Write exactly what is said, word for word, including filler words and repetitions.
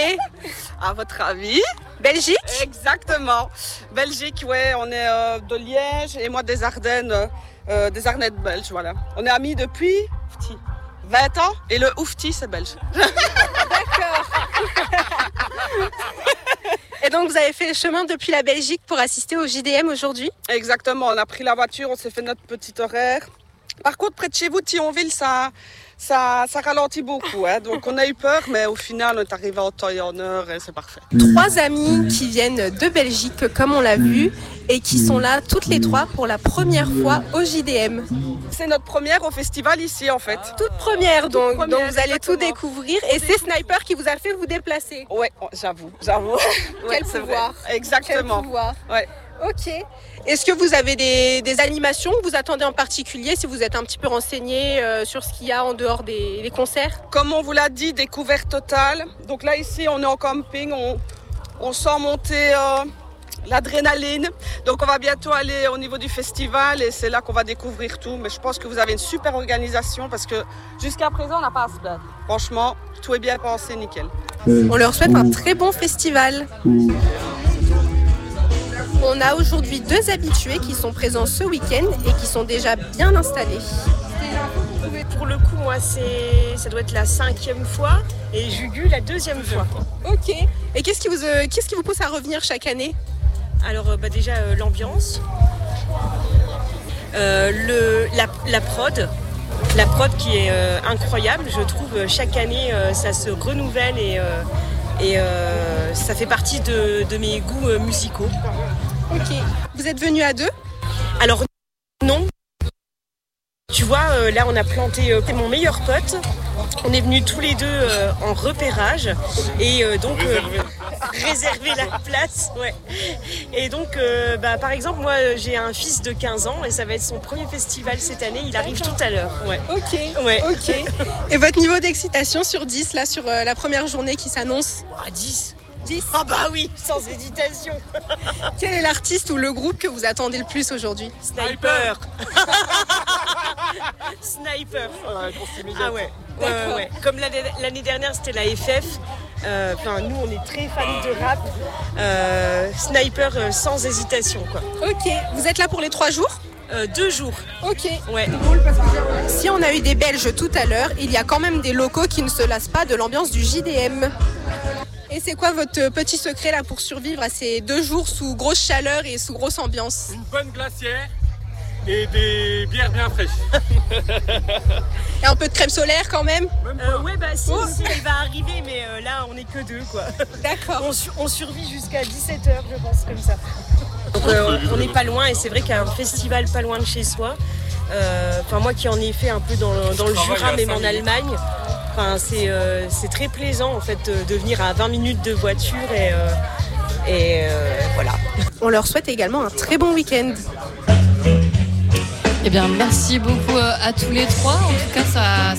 aller? À votre avis? Belgique? Exactement. Belgique, ouais, on est euh, de Liège et moi des Ardennes, euh, des Ardennes belges, voilà. On est amis depuis vingt ans et le oufti, c'est belge. D'accord. Et donc vous avez fait le chemin depuis la Belgique pour assister au J D M aujourd'hui? Exactement, on a pris la voiture, on s'est fait notre petit horaire. Par contre, près de chez vous, Thionville, ça, ça, ça ralentit beaucoup. Hein. Donc on a eu peur, mais au final, on est arrivé en temps et en heure et c'est parfait. Trois amis qui viennent de Belgique, comme on l'a vu, et qui sont là toutes les trois pour la première fois au J D M. C'est notre première au festival ici, en fait. Toute première, donc, Toute première, donc vous allez exactement. tout découvrir. Et c'est Sniper qui vous a fait vous déplacer. Ouais, j'avoue, j'avoue. Quel ouais, pouvoir. Exactement. Quel pouvoir. Ouais. Ok. Est-ce que vous avez des, des animations que vous attendez en particulier, si vous êtes un petit peu renseigné euh, sur ce qu'il y a en dehors des, des concerts? Comme on vous l'a dit, découverte totale. Donc là, ici, on est en camping, on, on sent monter euh, l'adrénaline. Donc on va bientôt aller au niveau du festival et c'est là qu'on va découvrir tout. Mais je pense que vous avez une super organisation parce que jusqu'à présent, on n'a pas à se plaindre. Franchement, tout est bien pensé, nickel. On leur souhaite un très bon festival. On a aujourd'hui deux habitués qui sont présents ce week-end et qui sont déjà bien installés. Pour le coup, moi, c'est, ça doit être la cinquième fois et Jugu la deuxième fois. Ok. Et qu'est-ce qui vous, euh, qu'est-ce qui vous pousse à revenir chaque année? Alors, euh, bah, déjà, euh, l'ambiance, euh, le, la, la prod, la prod qui est euh, incroyable. Je trouve chaque année, euh, ça se renouvelle et, euh, et euh, ça fait partie de, de mes goûts euh, musicaux. Ok. Vous êtes venus à deux? Alors, non. Tu vois, euh, là, on a planté euh, mon meilleur pote. On est venus tous les deux euh, en repérage et euh, donc euh, réserver la place. Ouais. Et donc, euh, bah, par exemple, moi, j'ai un fils de quinze ans et ça va être son premier festival cette année. Il arrive tout à l'heure. Ouais. Ok. Ouais. Ok. Et votre niveau d'excitation sur dix, là, sur euh, la première journée qui s'annonce? Ah, dix. dix. Ah bah oui, sans hésitation. Quel est l'artiste ou le groupe que vous attendez le plus aujourd'hui? Sniper. Sniper. Ah ouais. Ouais, ouais, ouais. Comme l'année, l'année dernière, c'était la F F. Euh, Enfin, nous, on est très fans de rap. Euh, Sniper, euh, sans hésitation, quoi. Ok. Vous êtes là pour les trois jours? Euh, deux jours. Ok. Ouais. Si on a eu des Belges tout à l'heure, il y a quand même des locaux qui ne se lassent pas de l'ambiance du J D M. Et c'est quoi votre petit secret là pour survivre à ces deux jours sous grosse chaleur et sous grosse ambiance? Une bonne glacière et des bières bien fraîches. Et un peu de crème solaire quand même? Euh, ouais, bah si, oh. si, elle va arriver, mais euh, là, on est que deux, quoi. D'accord. On, su- on survit jusqu'à dix-sept heures, je pense, comme ça. Donc, euh, on n'est pas loin, et c'est vrai qu'il y a un festival pas loin de chez soi. Enfin, euh, moi qui en ai fait un peu dans, dans le Jura, même en Allemagne. Enfin, c'est, euh, c'est très plaisant, en fait, de venir à vingt minutes de voiture, et, euh, et euh, voilà. On leur souhaite également un très bon week-end. Eh bien, merci beaucoup à tous les trois. En tout cas, ça,